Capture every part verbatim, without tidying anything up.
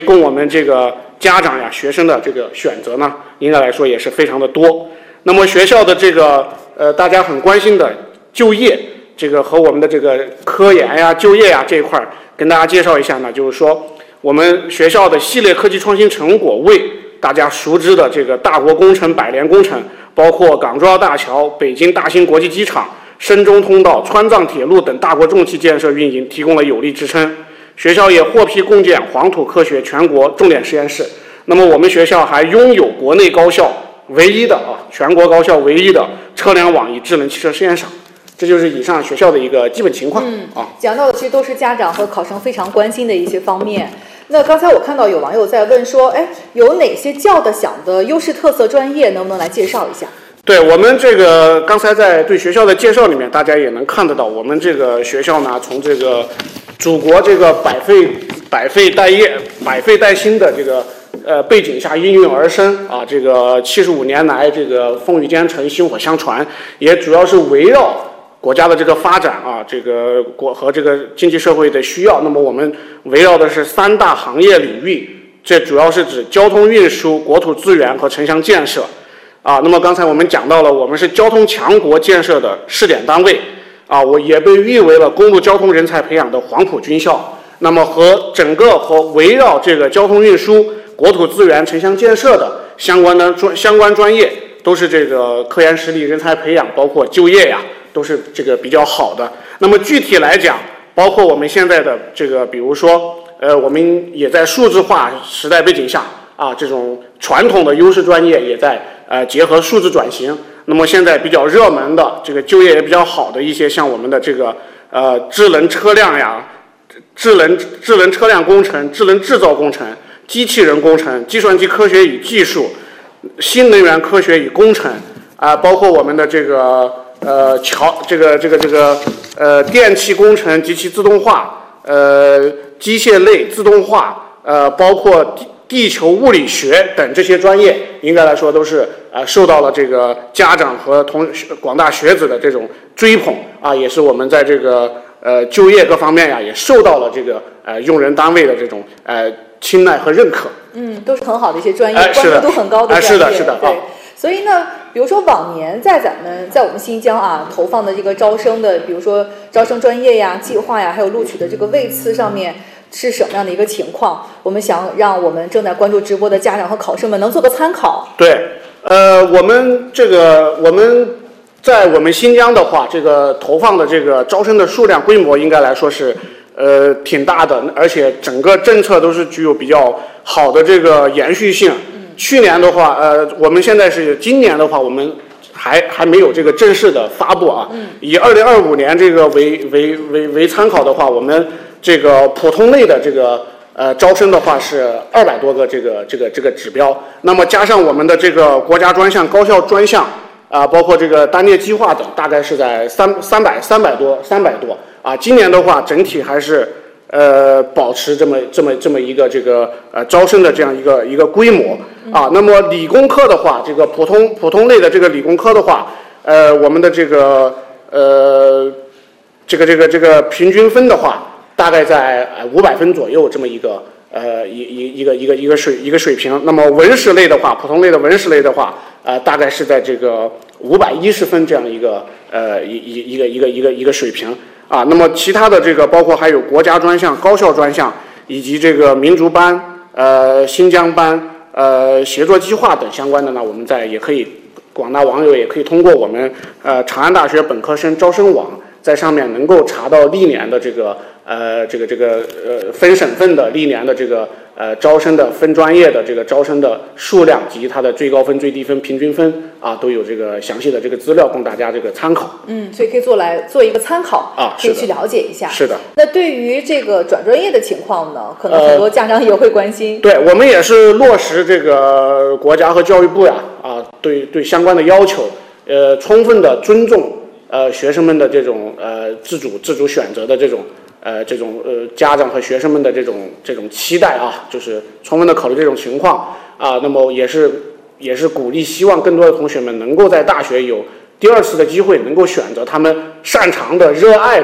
供我们这个家长呀、学生的这个选择呢，应该来说也是非常的多。那么学校的这个呃，大家很关心的就业，这个和我们的这个科研呀、就业呀这一块，跟大家介绍一下呢，就是说我们学校的系列科技创新成果为大家熟知的这个大国工程、百联工程，包括港珠澳大桥、北京大兴国际机场、深中通道、川藏铁路等大国重器建设运营提供了有力支撑。学校也获批共建黄土科学全国重点实验室。那么我们学校还拥有国内高校唯一的啊，全国高校唯一的车联网与智能汽车实验场。这就是以上学校的一个基本情况。 嗯啊， 讲到的其实都是家长和考生非常关心的一些方面。那刚才我看到有网友在问说，哎，有哪些叫得响的优势特色专业，能不能来介绍一下？ 对，我们这个刚才在对学校的介绍里面，大家也能看得到，我们这个学校呢，从这个祖国这个百废百废待业、百废待兴的这个呃背景下应运而生啊，这个七十五年来这个风雨兼程、薪火相传，也主要是围绕国家的这个发展啊，这个国和这个经济社会的需要，那么我们围绕的是三大行业领域，这主要是指交通运输、国土资源和城乡建设。啊，那么刚才我们讲到了，我们是交通强国建设的试点单位，啊，我也被誉为了公路交通人才培养的黄埔军校。那么和整个和围绕这个交通运输、国土资源、城乡建设的相关的专相关专业，都是这个科研实力、人才培养，包括就业呀，都是这个比较好的。那么具体来讲，包括我们现在的这个，比如说，呃，我们也在数字化时代背景下啊，这种传统的优势专业也在。呃，结合数字转型，那么现在比较热门的这个就业也比较好的一些，像我们的这个呃智能车辆呀、智能智能车辆工程、智能制造工程、机器人工程、计算机科学与技术、新能源科学与工程啊、呃，包括我们的这个呃桥这个这个这个呃电气工程及其自动化、呃机械类自动化，呃包括地球物理学等这些专业，应该来说都是呃受到了这个家长和同广大学子的这种追捧啊，也是我们在这个呃就业各方面呀，也受到了这个呃用人单位的这种呃青睐和认可。 嗯，都是很好的一些专业， 哎、 关注度很高的专业。 哎、是的，是的， 对。 啊所以呢，比如说往年在咱们在我们新疆啊投放的这个招生的，比如说招生专业呀、计划呀，还有录取的这个位次上面。是什么样的一个情况？我们想让我们正在关注直播的家长和考生们能做个参考。 对，呃，我们这个我们在我们新疆的话，这个投放的这个招生的数量规模应该来说是呃挺大的，而且整个政策都是具有比较好的这个延续性。嗯、去年的话，呃，我们现在是今年的话，我们还还没有这个正式的发布啊。嗯、以二零二五年这个为为为为参考的话，我们。这个普通类的这个呃招生的话是二百多个这个这个这个指标，那么加上我们的这个国家专项、高校专项啊、呃，包括这个单列计划等，大概是在三三百三百多三百多啊。今年的话，整体还是呃保持这么这么这么一个这个呃招生的这样一个一个规模啊。那么理工科的话，这个普通普通类的这个理工科的话，呃，我们的这个呃这个这个这个平均分的话。大概在呃五百分左右这么一个呃一一一个一个一个水一个水平。那么文史类的话，普通类的文史类的话，呃大概是在这个五百一十分这样一个呃一一一个一个一个一个水平啊。那么其他的这个包括还有国家专项、高校专项以及这个民族班、呃新疆班、呃协作计划等相关的呢，我们在也可以广大网友也可以通过我们呃长安大学本科生招生网。在上面能够查到历年的这个呃这个这个呃分省份的历年的这个呃招生的分专业的这个招生的数量及它的最高分、最低分、平均分啊，都有这个详细的这个资料供大家这个参考。 嗯，所以可以做来做一个参考啊， 可以去了解一下。 是的。 那对于这个转专业的情况呢，可能很多家长也会关心。 呃、对我们也是落实这个国家和教育部呀啊对对相关的要求，呃，充分的尊重。呃，学生们的这种呃自主自主选择的这种呃这种呃家长和学生们的这种这种期待啊，就是充分的考虑这种情况啊。那么也是也是鼓励，希望更多的同学们能够在大学有第二次的机会，能够选择他们擅长的、热爱的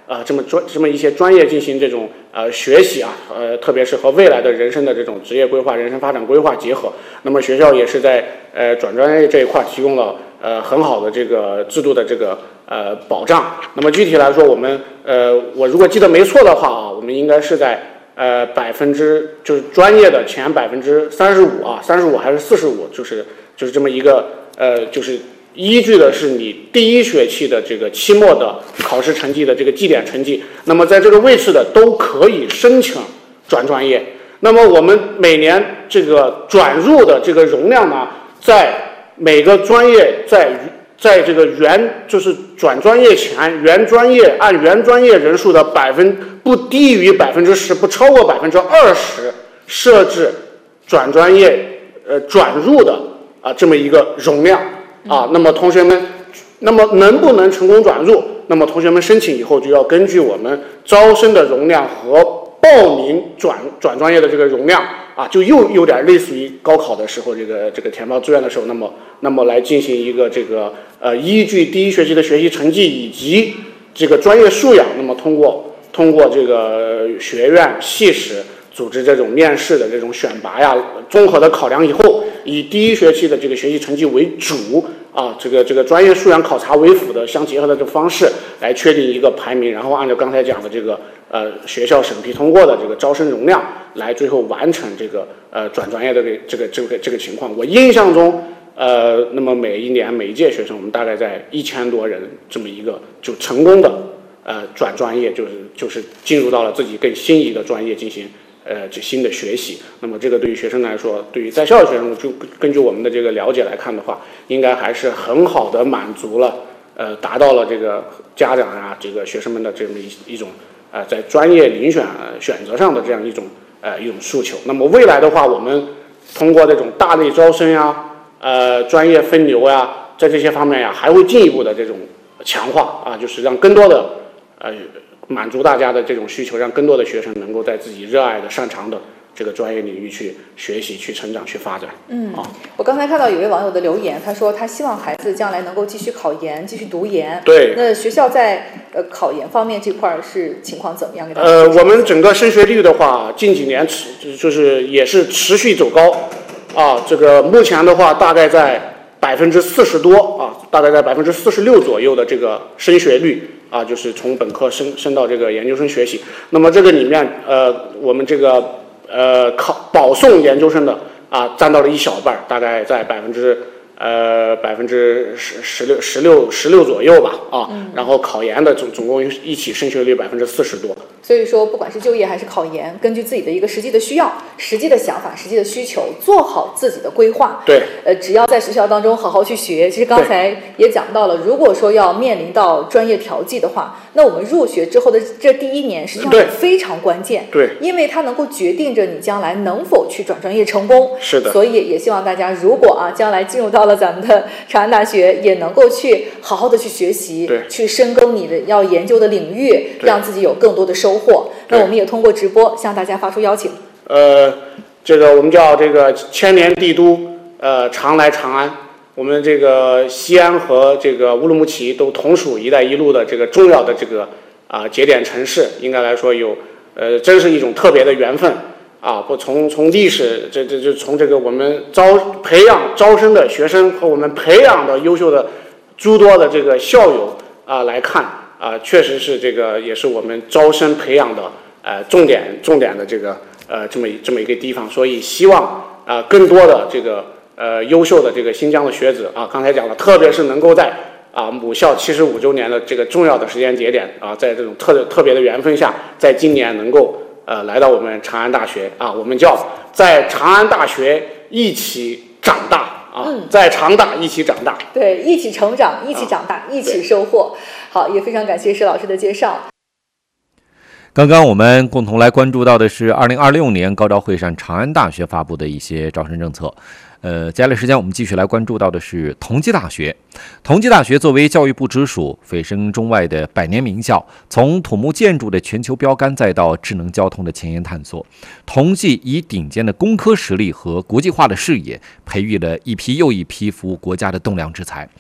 啊、呃、这么专这么一些专业进行这种呃学习啊，呃特别是和未来的人生的这种职业规划、人生发展规划结合。那么学校也是在呃转专业这一块提供了呃很好的这个制度的这个呃保障。那么具体来说，我们呃我如果记得没错的话啊，我们应该是在呃百分之就是专业的前百分之三十五啊，三十五还是四十五，就是就是这么一个呃就是依据的是你第一学期的这个期末的考试成绩的这个绩点成绩，那么在这个位置的都可以申请转专业。那么我们每年这个转入的这个容量呢，在每个专业在在这个原就是转专业前原专业按原专业人数的百分不低于百分之十，不超过百分之二十，设置转专业呃转入的啊这么一个容量啊。那么同学们，那么能不能成功转入？那么同学们申请以后就要根据我们招生的容量和报名转转专业的这个容量啊，就又有点类似于高考的时候这个这个填报志愿的时候，那么那么来进行一个这个呃依据第一学期的学习成绩以及这个专业素养，那么通过通过这个学院系使组织这种面试的这种选拔呀，综合的考量以后，以第一学期的这个学习成绩为主啊，这个这个专业素养考察为辅的相结合的这个方式来确定一个排名，然后按照刚才讲的这个呃学校审批通过的这个招生容量来最后完成这个呃转专业的这个这个这个情况。我印象中，呃，那么每一年每一届学生，我们大概在一千多人这么一个就成功的呃转专业，就是就是进入到了自己更心仪的专业进行。呃，这新的学习，那么这个对于学生来说，对于在校的学生，就根据我们的这个了解来看的话，应该还是很好的满足了，呃，达到了这个家长啊，这个学生们的这么一一种呃，在专业遴选、呃、选择上的这样一种呃一种诉求。那么未来的话，我们通过这种大类招生呀、呃专业分流呀，在这些方面呀，还会进一步的这种强化啊，就是让更多的呃。满足大家的这种需求，让更多的学生能够在自己热爱的、擅长的这个专业领域去学习、去成长、去发展。 嗯，啊，我刚才看到有位网友的留言，他说他希望孩子将来能够继续考研、继续读研。 对。 那学校在呃考研方面这块是情况怎么样？给大家呃，我们整个升学率的话，近几年持就是也是持续走高，啊，这个目前的话大概在百分之四十多啊，大概在百分之四十六左右的这个升学率。啊，就是从本科升升到这个研究生学习，那么这个里面，呃，我们这个呃考保送研究生的啊，占到了一小半，大概在百分之呃百分之十十六十六十六左右吧，啊，嗯、然后考研的总总共一起升学率百分之四十多。 所以说，不管是就业还是考研，根据自己的一个实际的需要、实际的想法、实际的需求，做好自己的规划。 对， 呃，只要在学校当中好好去学。其实刚才也讲到了，如果说要面临到专业调剂的话，那我们入学之后的这第一年实际上是非常关键。 对， 因为它能够决定着你将来能否去转专业成功。 是的。 所以也希望大家，如果啊将来进入到了咱们的长安大学，也能够去好好的去学习， 对， 去深耕你的要研究的领域，让自己有更多的收获。那我们也通过直播向大家发出邀请。 呃，这个我们叫这个千年帝都，呃，常来长安。我们这个西安和这个乌鲁木齐都同属“一带一路”的这个重要的这个啊、呃、节点城市，应该来说有呃，真是一种特别的缘分啊！不从从历史，这这就从这个我们招培养招生的学生和我们培养的优秀的诸多的这个校友啊、呃、来看啊、呃，确实是这个也是我们招生培养的呃重点重点的这个呃这么这么一个地方，所以希望啊、呃、更多的这个。呃，优秀的这个新疆的学子啊，刚才讲了，特别是能够在啊母校七十五周年的这个重要的时间节点啊，在这种特特别的缘分下，在今年能够呃来到我们长安大学啊，我们叫在长安大学一起长大啊， 嗯、 在长大一起长大， 对，一起成长，一起长大，啊、一起收获。好，也非常感谢施老师的介绍。 刚刚我们共同来关注到的是二零二六年高招会上长安大学发布的一些招生政策。呃，接下来时间我们继续来关注到的是同济大学。同济大学作为教育部直属、蜚声中外的百年名校，从土木建筑的全球标杆，再到智能交通的前沿探索，同济以顶尖的工科实力和国际化的视野，培育了一批又一批服务国家的栋梁之才。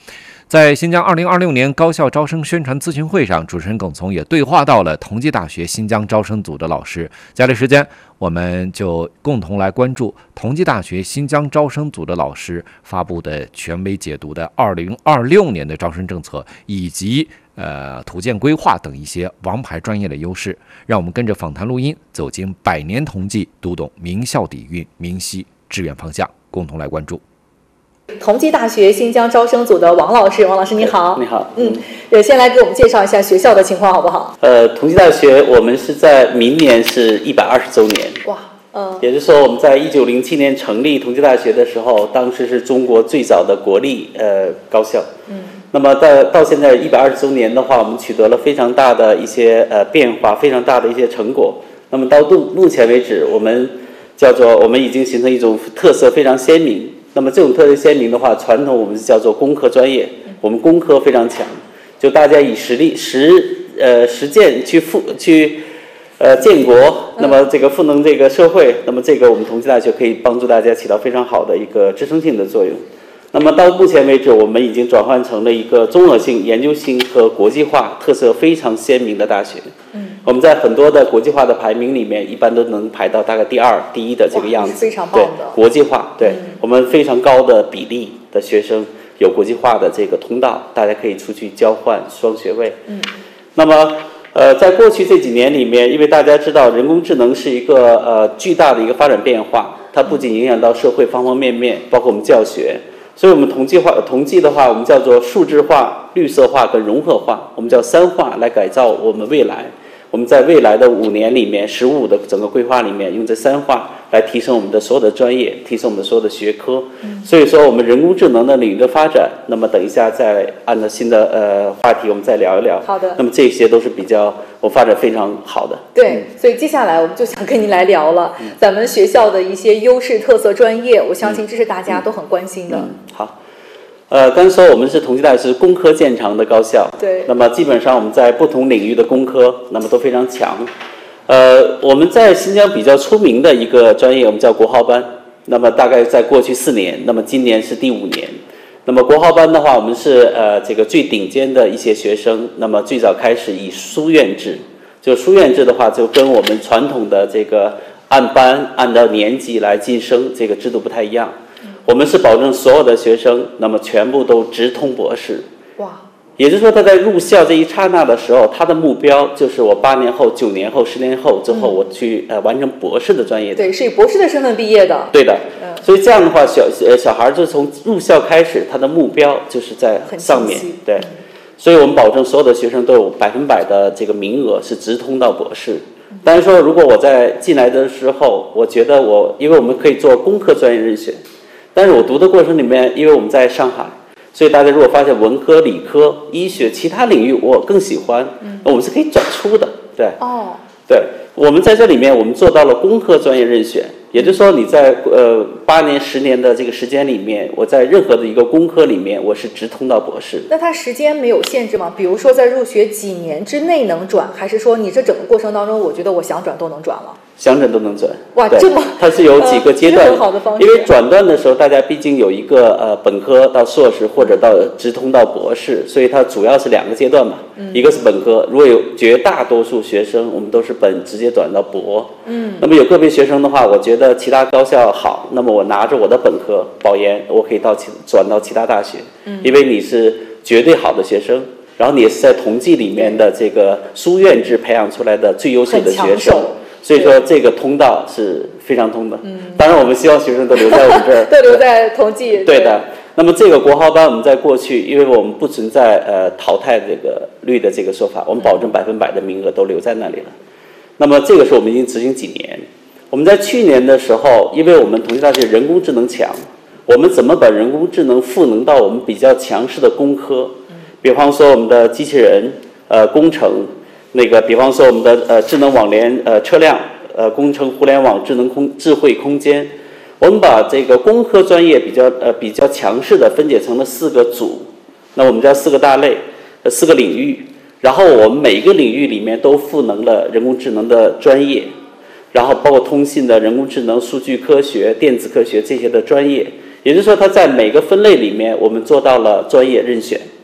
在新疆二零二六年高校招生宣传咨询会上，主持人耿从也对话到了同济大学新疆招生组的老师。接下来时间，我们就共同来关注同济大学新疆招生组的老师发布的权威解读的二零二六年的招生政策以及呃图建规划等一些王牌专业的优势。让我们跟着访谈录音走进百年同济，读懂名校底蕴、明晰志愿方向，共同来关注。 同济大学新疆招生组的王老师，王老师你好。 你好。 嗯，呃，先来给我们介绍一下学校的情况好不好？ 呃，同济大学我们是在明年是一百二十周年。 哇，嗯。 也就是说，我们在一九零七年成立同济大学的时候，当时是中国最早的国立呃高校。嗯。那么到到现在一百二十周年的话，我们取得了非常大的一些呃变化，非常大的一些成果。那么到目目前为止，我们叫做我们已经形成一种特色非常鲜明。那么这种特色鲜明的话，传统我们叫做工科专业，我们工科非常强，就大家以实力实呃实践去赋去呃建国，那么这个赋能这个社会，那么这个我们同济大学可以帮助大家起到非常好的一个支撑性的作用。那么到目前为止，我们已经转换成了一个综合性、研究性和国际化特色非常鲜明的大学。嗯，我们在很多的国际化的排名里面，一般都能排到大概第二、第一的这个样子。 非常棒的。 对，国际化，对、嗯、我们非常高的比例的学生有国际化的这个通道，大家可以出去交换双学位。嗯，那么呃，在过去这几年里面，因为大家知道人工智能是一个呃巨大的一个发展变化，它不仅影响到社会方方面面，包括我们教学。所以我们同济化同济的话，我们叫做数字化、绿色化跟融合化，我们叫三化来改造我们未来。我们在未来的五年里面，十五的整个规划里面，用这三化来提升我们的所有的专业，提升我们的所有的学科。嗯、所以说，我们人工智能的领域的发展，那么等一下再按照新的呃话题，我们再聊一聊。 好的。 那么这些都是比较我发展非常好的。 对， 嗯、 所以接下来我们就想跟您来聊了，嗯、咱们学校的一些优势特色专业，我相信这是大家都很关心的。 嗯嗯、好。呃，刚才说我们是同济大学是工科见长的高校， 对。 那么基本上我们在不同领域的工科，那么都非常强。呃，我们在新疆比较出名的一个专业，我们叫国号班。那么大概在过去四年，那么今年是第五年。那么国号班的话，我们是呃这个最顶尖的一些学生。那么最早开始以书院制，就书院制的话，就跟我们传统的这个按班按照年级来晋升这个制度不太一样。我们是保证所有的学生，那么全部都直通博士。 哇！ 也就是说，他在入校这一刹那的时候，他的目标就是我八年后、九年后、十年后之后，我去呃完成博士的专业的。 对，是以博士的身份毕业的。 对的。 嗯。 所以这样的话，小呃小孩就从入校开始，他的目标就是在上面。对。嗯、所以我们保证所有的学生都有百分百的这个名额是直通到博士。嗯、但是说，如果我在进来的时候，我觉得我，因为我们可以做工科专业任选。但是我读的过程里面，因为我们在上海，所以大家如果发现文科、理科、医学其他领域我更喜欢，嗯、我们是可以转出的，对。 哦。 对，我们在这里面我们做到了工科专业任选，也就是说你在呃八年、十年的这个时间里面，我在任何的一个工科里面，我是直通到博士。 那它时间没有限制吗？比如说在入学几年之内能转，还是说你这整个过程当中，我觉得我想转都能转了？ 想转都能转。 哇，这么它是有几个阶段， 呃、很好的方式。 因为转段的时候，大家毕竟有一个呃本科到硕士或者到直通到博士，所以它主要是两个阶段嘛。嗯、一个是本科，如果有绝大多数学生，我们都是本直接转到博。嗯。那么有个别学生的话，我觉得其他高校好，那么我拿着我的本科保研，我可以到其转到其他大学。嗯。因为你是绝对好的学生，然后你也是在同济里面的这个书院制培养出来的最优秀的学生。所以说这个通道是非常通的。嗯，当然我们希望学生都留在我们这儿， 都留在同济。 对的。那么这个国号班我们在过去，因为我们不存在呃淘汰这个率的这个说法，我们保证百分百的名额都留在那里了。那么这个是我们已经执行几年。我们在去年的时候，因为我们同济大学人工智能强，我们怎么把人工智能赋能到我们比较强势的工科？比方说我们的机器人、呃工程。那个，比方说我们的呃智能网联呃车辆呃工程互联网智能空智慧空间，我们把这个工科专业比较呃比较强势的分解成了四个组，那我们叫四个大类，呃四个领域，然后我们每一个领域里面都赋能了人工智能的专业，然后包括通信的人工智能、数据科学、电子科学这些的专业，也就是说它在每个分类里面我们做到了专业任选。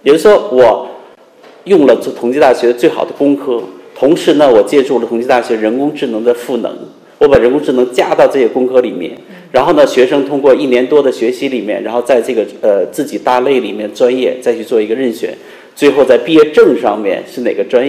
也就是说，我用了同济大学最好的工科，同时呢，我借助了同济大学人工智能的赋能，我把人工智能加到这些工科里面，然后呢，学生通过一年多的学习里面，然后在这个呃自己大类里面专业再去做一个任选，最后在毕业证上面是哪个专业。